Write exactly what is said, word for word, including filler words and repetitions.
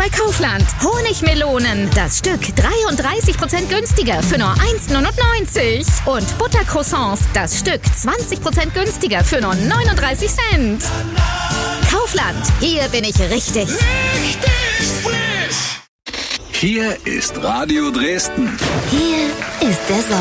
bei Kaufland. Honigmelonen, das Stück dreiunddreißig Prozent günstiger für nur eins neunundneunzig. Und Buttercroissants, das Stück zwanzig Prozent günstiger für nur neununddreißig Cent. Kaufland, hier bin ich richtig. Richtig frisch! Hier ist Radio Dresden. Hier ist der Sommer.